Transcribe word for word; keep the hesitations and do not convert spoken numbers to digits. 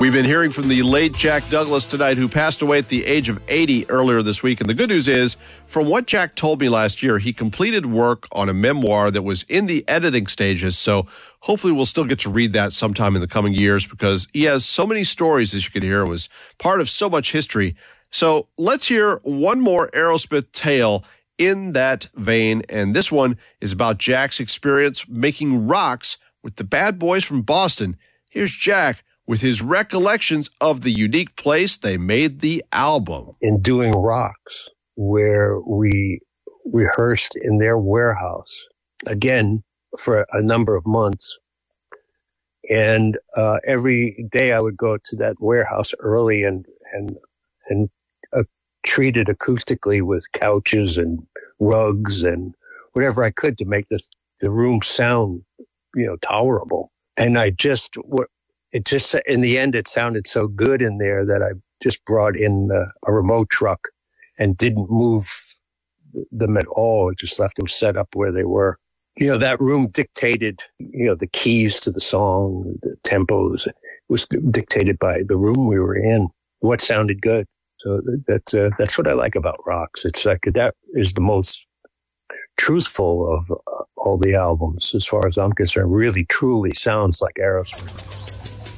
We've been hearing from the late Jack Douglas tonight, who passed away at the age of eighty earlier this week. And the good news is, from what Jack told me last year, he completed work on a memoir that was in the editing stages. So hopefully we'll still get to read that sometime in the coming years, because he has so many stories, as you can hear. It was part of so much history. So let's hear one more Aerosmith tale in that vein. And this one is about Jack's experience making rocks with the Bad Boys from Boston. Here's Jack with his recollections of the unique place they made the album. In doing rocks, where we rehearsed in their warehouse, again, for a number of months. And uh, every day I would go to that warehouse early and and and uh, treat it acoustically with couches and rugs and whatever I could to make the, the room sound, you know, tolerable. And I just... It just, in the end, it sounded so good in there that I just brought in uh, a remote truck and didn't move them at all. Just left them set up where they were. You know, that room dictated, you know, the keys to the song, the tempos. It was dictated by the room we were in, what sounded good. So that's, uh, that's what I like about rocks. It's like, that is the most truthful of uh, all the albums, as far as I'm concerned. Really, truly sounds like Aerosmith.